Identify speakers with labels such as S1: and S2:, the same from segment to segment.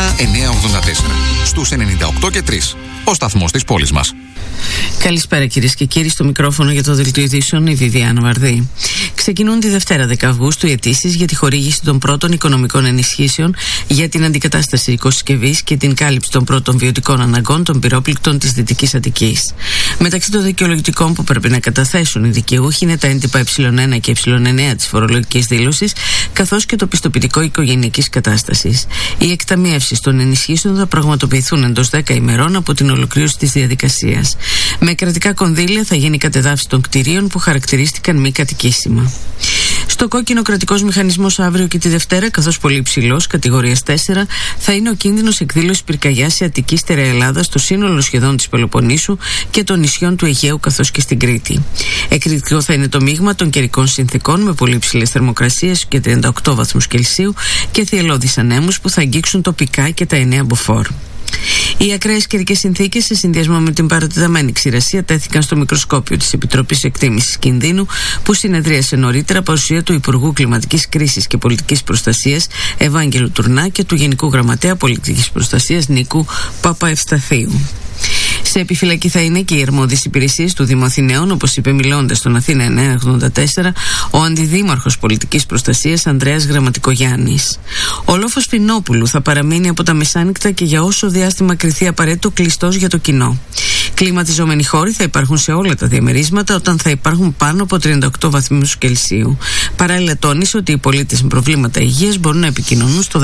S1: Στους 98 και 3. Ο σταθμός της πόλης μας.
S2: Καλησπέρα κυρίες και κύριοι, στο μικρόφωνο για το δελτίο ειδήσεων η Βιβιάνα Βαρδί. Ξεκινούν τη Δευτέρα 10 Αυγούστου οι αιτήσεις για τη χορήγηση των πρώτων οικονομικών ενισχύσεων για την αντικατάσταση οικοσυσκευής και την κάλυψη των πρώτων βιωτικών αναγκών των πυρόπληκτων της Δυτικής Αττικής. Μεταξύ των δικαιολογητικών που πρέπει να καταθέσουν οι δικαιούχοι είναι τα έντυπα ε1 και ε9 της φορολογικής δήλωσης, καθώς και το πιστοποιητικό οικογενειακής κατάστασης. Οι εκταμιεύσεις των ενισχύσεων θα πραγματοποιηθούν εντός 10 ημερών από την ολοκλήρωση της διαδικασίας. Με κρατικά κονδύλια θα γίνει κατεδάφιση των κτηρίων που χαρακτηρίστηκαν μη κατοικήσιμα. Στο κόκκινο κρατικός μηχανισμός αύριο και τη Δευτέρα, καθώς πολύ υψηλός, κατηγορίας 4, θα είναι ο κίνδυνος εκδήλωσης πυρκαγιάς σε Αττική, Στερεά Ελλάδα, στο σύνολο σχεδόν της Πελοποννήσου και των νησιών του Αιγαίου, καθώς και στην Κρήτη. Εκρηκτικό θα είναι το μείγμα των καιρικών συνθηκών με πολύ υψηλές θερμοκρασίες και 38 βαθμούς Κελσίου και θυελλώδεις ανέμους που θα αγγίξουν τοπικά και τα 9 μποφόρ. Οι ακραίες καιρικές συνθήκες, σε συνδυασμό με την παρατεταμένη ξηρασία, τέθηκαν στο μικροσκόπιο της Επιτροπής Εκτίμησης Κινδύνου, που συνεδρίασε νωρίτερα παρουσία του Υπουργού Κλιματικής Κρίσης και Πολιτικής Προστασίας Ευάγγελου Τουρνά και του Γενικού Γραμματέα Πολιτικής Προστασίας Νίκου Παπαευσταθίου. Σε επιφυλακή θα είναι και οι αρμόδιες υπηρεσίες του Δήμου Αθηναίων, όπως είπε μιλώντας στον Αθήνα 984 ο Αντιδήμαρχος Πολιτικής Προστασίας Ανδρέας Γραμματικογιάννης. Ο λόφος Φινόπουλου θα παραμείνει από τα μεσάνυχτα και για όσο διάστημα κριθεί απαραίτητο κλειστός για το κοινό. Κλιματιζόμενοι χώροι θα υπάρχουν σε όλα τα διαμερίσματα όταν θα υπάρχουν πάνω από 38 βαθμούς Κελσίου. Παράλληλα τόνισε ότι οι πολίτες με προβλήματα υγείας μπορούν να επικοινωνούν στο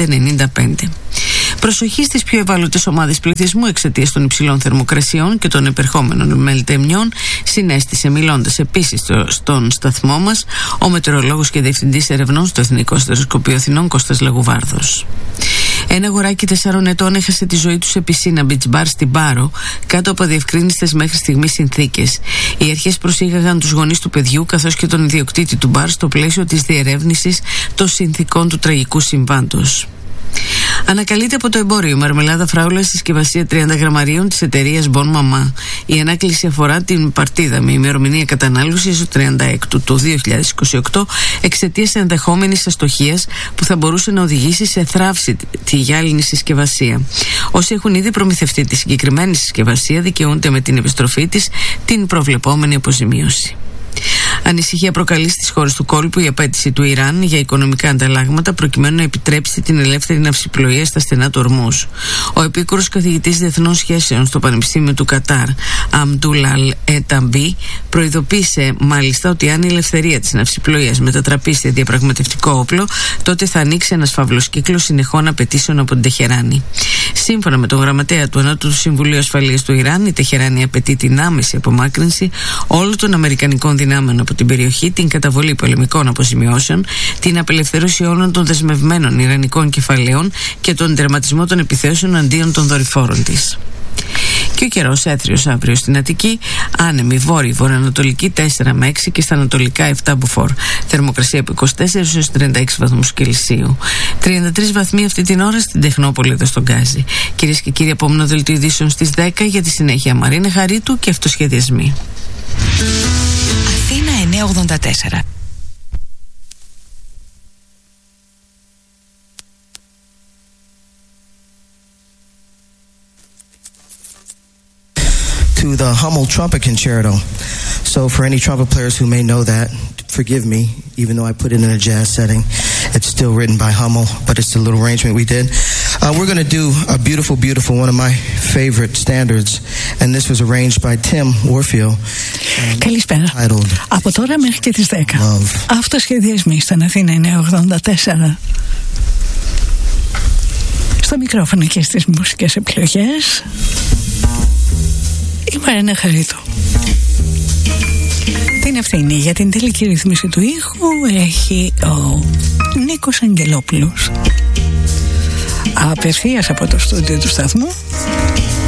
S2: 1595. Προσοχή στις πιο ευάλωτες ομάδες πληθυσμού εξαιτίας των υψηλών θερμοκρασιών και των επερχόμενων μελτεμιών, συνέστησε μιλώντας επίσης στον σταθμό μας ο μετεωρολόγος και διευθυντής ερευνών στο Εθνικό Αστεροσκοπείο Αθηνών Κώστας Λαγουβάρδος. Ένα αγοράκι 4 ετών έχασε τη ζωή του σε πισίνα beach bar στην Πάρο, κάτω από αδιευκρίνιστες μέχρι στιγμής συνθήκες. Οι αρχές προσήγαγαν τους γονείς του παιδιού καθώς και τον ιδιοκτήτη του μπαρ στο πλαίσιο της διερεύνησης των συνθήκων του τραγικού συμβάντος. Ανακαλείται από το εμπόριο μαρμελάδα φράουλα συσκευασία 30 γραμμαρίων της εταιρείας Bon Mama. Η ανάκληση αφορά την παρτίδα με ημερομηνία κατανάλωσης του 36 του 2028 εξαιτίας ενδεχόμενης αστοχίας που θα μπορούσε να οδηγήσει σε θράψη τη γυάλινη συσκευασία. Όσοι έχουν ήδη προμηθευτεί τη συγκεκριμένη συσκευασία δικαιούνται με την επιστροφή της την προβλεπόμενη αποζημίωση. Ανησυχία προκαλεί στις χώρες του κόλπου η απέτηση του Ιράν για οικονομικά ανταλλάγματα προκειμένου να επιτρέψει την ελεύθερη ναυσιπλοεία στα στενά του Ορμούζ. Ο επίκουρος καθηγητής διεθνών σχέσεων στο Πανεπιστήμιο του Κατάρ, Αμντούλαλ Εταμπί, προειδοποίησε μάλιστα ότι αν η ελευθερία της ναυσιπλοείας μετατραπεί σε διαπραγματευτικό όπλο, τότε θα ανοίξει ένας φαύλος κύκλος συνεχών απαιτήσεων από την Τεχεράνη. Σύμφωνα με τον γραμματέα του Ανώτατου Συμβουλίου Ασφαλείας του Ιράν, η Τεχεράνη απαιτεί την άμεση απομάκρυνση όλων των αμερικανικών δυνάμεων από την περιοχή, την καταβολή πολεμικών αποζημιώσεων, την απελευθέρωση όλων των δεσμευμένων ιρανικών κεφαλαίων και τον τερματισμό των επιθέσεων αντίον των δορυφόρων της. Και ο καιρός έθριος αύριο στην Αττική, άνεμη βόρειο-βορειοανατολική 4 με 6 και στα ανατολικά 7 μποφόρ. Θερμοκρασία από 24 έως 36 βαθμούς Κελσίου. 33 βαθμοί αυτή την ώρα στην Τεχνόπολη εδώ στον Γκάζι. Κυρίες και κύριοι, επόμενο δελτίο ειδήσεων στις 10 για τη συνέχεια Μαρίνα Χαρίτου και αυτοσχεδιασμοί.
S3: Αθήνα 984.
S4: To the Hummel Trumpet Concerto. So for any trumpet players who may know that, forgive me, even though I put it in a jazz setting. It's still written by Hummel, but it's a little arrangement we did. We're going to do a beautiful, beautiful, one of my favorite standards, and this was arranged by Tim Warfield.
S5: Καλησπέρα. Από τώρα μέχρι και τις 10. Αυτοσχεδιασμοί στον Αθήνα 984. Στο μικρόφωνο και στις μουσικές επιλογές η Μαρίνα Χαρίτου. Την ευθύνη για την τελική ρύθμιση του ήχου έχει ο Νίκος Αγγελόπουλος. Απευθείας από το στούντιο του σταθμού